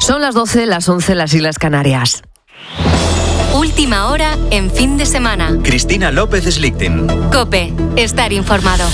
Son las 12, las 11, las Islas Canarias. Última hora en fin de semana. Cristina López Slichting. COPE. Estar informado.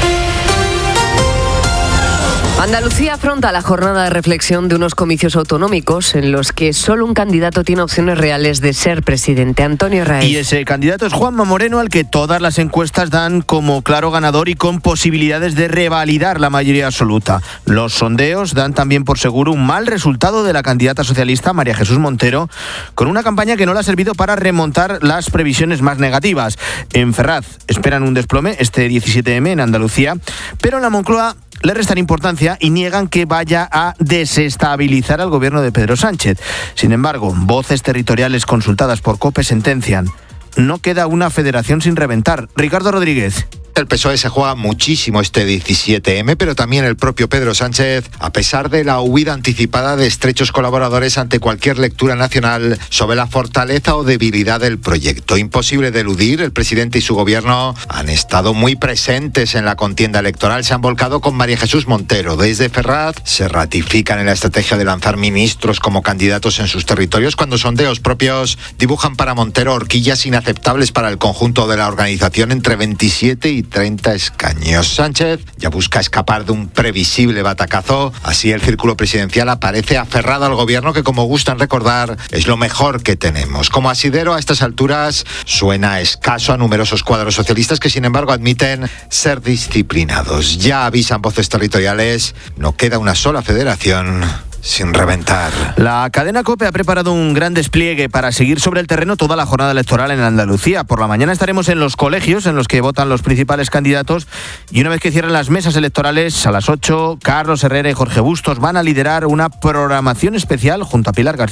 Andalucía afronta la jornada de reflexión de unos comicios autonómicos en los que solo un candidato tiene opciones reales de ser presidente, Antonio Raez. Y ese candidato es Juanma Moreno, al que todas las encuestas dan como claro ganador y con posibilidades de revalidar la mayoría absoluta. Los sondeos dan también por seguro un mal resultado de la candidata socialista María Jesús Montero, con una campaña que no le ha servido para remontar las previsiones más negativas. En Ferraz esperan un desplome este 17M en Andalucía, pero en la Moncloa le restan importancia y niegan que vaya a desestabilizar al gobierno de Pedro Sánchez. Sin embargo, voces territoriales consultadas por COPE sentencian: no queda una federación sin reventar. Ricardo Rodríguez. El PSOE se juega muchísimo este 17M, pero también el propio Pedro Sánchez, a pesar de la huida anticipada de estrechos colaboradores ante cualquier lectura nacional sobre la fortaleza o debilidad del proyecto. Imposible de eludir, el presidente y su gobierno han estado muy presentes en la contienda electoral, se han volcado con María Jesús Montero. Desde Ferraz se ratifican en la estrategia de lanzar ministros como candidatos en sus territorios, cuando sondeos propios dibujan para Montero horquillas inaceptables para el conjunto de la organización entre 27 y 30 escaños. Sánchez ya busca escapar de un previsible batacazo. Así el círculo presidencial aparece aferrado al gobierno, que, como gustan recordar, es lo mejor que tenemos. Como asidero a estas alturas suena escaso a numerosos cuadros socialistas que, sin embargo, admiten ser disciplinados. Ya avisan voces territoriales: no queda una sola federación sin reventar. La cadena COPE ha preparado un gran despliegue para seguir sobre el terreno toda la jornada electoral en Andalucía. Por la mañana estaremos en los colegios en los que votan los principales candidatos, y una vez que cierren las mesas electorales a las 8, Carlos Herrera y Jorge Bustos van a liderar una programación especial junto a Pilar García